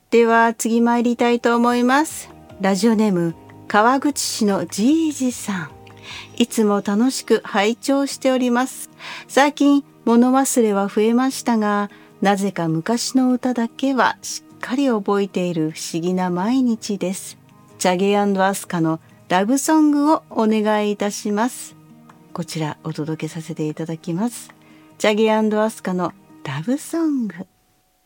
では次参りたいと思います。ラジオネーム川口市のじいじさん。いつも楽しく拝聴しております。最近物忘れは増えましたが、なぜか昔の歌だけはしっかり覚えている不思議な毎日です。チャゲ&アスカのラブソングをお願いいたします。こちらお届けさせていただきます。チャゲ&アスカのラブソング。